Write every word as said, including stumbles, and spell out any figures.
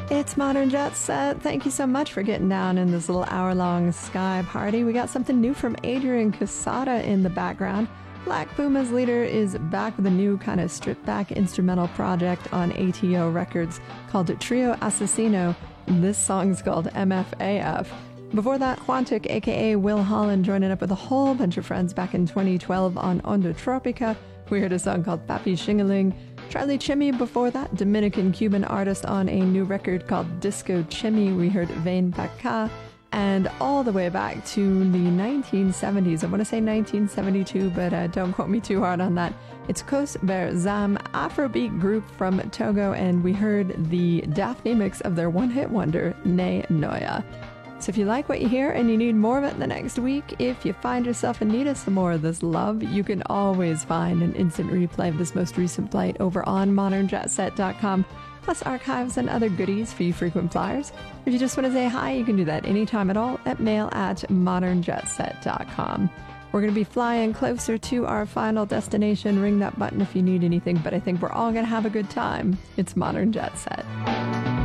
It's Modern Jet Set. Thank you so much for getting down in this little hour-long sky party. We got something new from Adrian Casada in the background. Black Puma's leader is back with a new kind of stripped-back instrumental project on A T O Records called Trio Assassino. This song's called M F A F. Before that, Quantic, aka Will Holland, joining up with a whole bunch of friends back in twenty twelve on Onda Tropica. We heard a song called Papi Shingaling. Charlie Chimmy before that, Dominican-Cuban artist on a new record called Disco Chimmy. We heard Vain Paca. And all the way back to the nineteen seventies. I want to say nineteen seventy-two, but uh, don't quote me too hard on that. It's Kos Ber Zam, Afrobeat group from Togo, and we heard the Daphne mix of their one-hit wonder, Ne Noya. So if you like what you hear and you need more of it the next week, if you find yourself in need of some more of this love, you can always find an instant replay of this most recent flight over on modern jet set dot com, plus archives and other goodies for you frequent flyers. If you just want to say hi, you can do that anytime at all at mail at modern jet set dot com. We're going to be flying closer to our final destination. Ring that button if you need anything, but I think we're all going to have a good time. It's Modern Jet Set.